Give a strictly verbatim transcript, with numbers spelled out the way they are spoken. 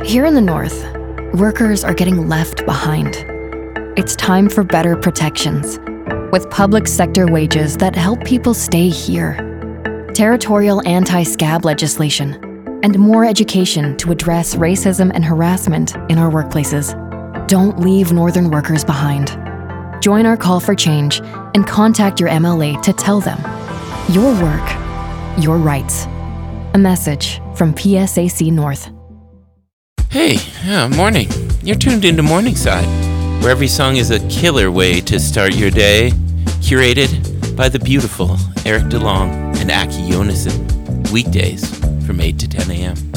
Here in the North, workers are getting left behind. It's time for better protections, with public sector wages that help people stay here, territorial anti-scab legislation, and more education to address racism and harassment in our workplaces. Don't leave Northern workers behind. Join our call for change and contact your M L A to tell them your work, your rights. A message from P S A C North. Hey, yeah, morning. You're tuned into Morningside, where every song is a killer way to start your day. Curated by the beautiful Eric DeLong and Aki Yonason. Weekdays from eight to ten a.m.